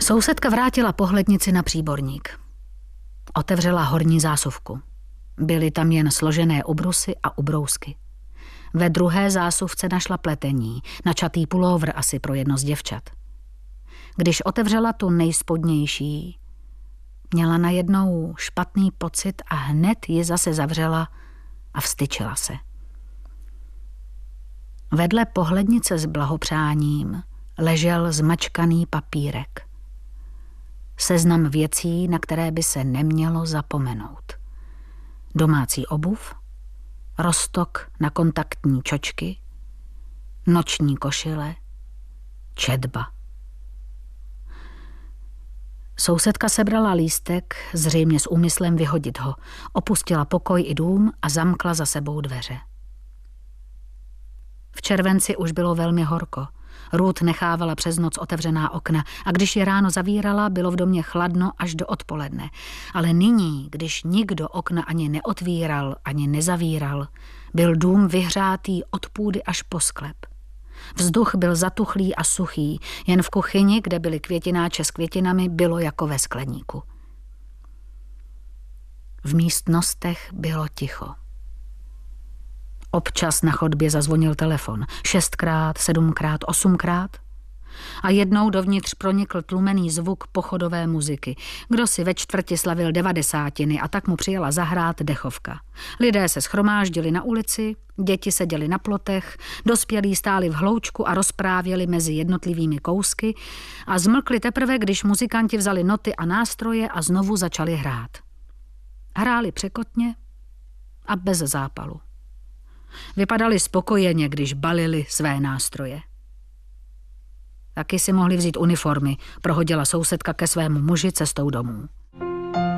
Sousedka vrátila pohlednici na příborník. Otevřela horní zásuvku. Byly tam jen složené ubrusy a ubrousky. Ve druhé zásuvce našla pletení, načatý pulóvr asi pro jedno z děvčat. Když otevřela tu nejspodnější, měla najednou špatný pocit a hned ji zase zavřela a vztyčila se. Vedle pohlednice s blahopřáním ležel zmačkaný papírek. Seznam věcí, na které by se nemělo zapomenout. Domácí obuv, roztok na kontaktní čočky, noční košile, četba. Sousedka sebrala lístek, zřejmě s úmyslem vyhodit ho, opustila pokoj i dům a zamkla za sebou dveře. V červenci už bylo velmi horko. Ruth nechávala přes noc otevřená okna a když je ráno zavírala, bylo v domě chladno až do odpoledne. Ale nyní, když nikdo okna ani neotvíral, ani nezavíral, byl dům vyhřátý od půdy až po sklep. Vzduch byl zatuchlý a suchý, jen v kuchyni, kde byly květináče s květinami, bylo jako ve skleníku. V místnostech bylo ticho. Občas na chodbě zazvonil telefon. 6krát, 7krát, 8krát. A jednou dovnitř pronikl tlumený zvuk pochodové muziky. Kdo si ve čtvrti slavil 90. a tak mu přijela zahrát dechovka. Lidé se shromáždili na ulici, děti seděli na plotech, dospělí stáli v hloučku a rozprávěli mezi jednotlivými kousky a zmlkli teprve, když muzikanti vzali noty a nástroje a znovu začali hrát. Hráli překotně a bez zápalu. Vypadali spokojeně, když balili své nástroje. Taky si mohli vzít uniformy, prohodila sousedka ke svému muži cestou domů.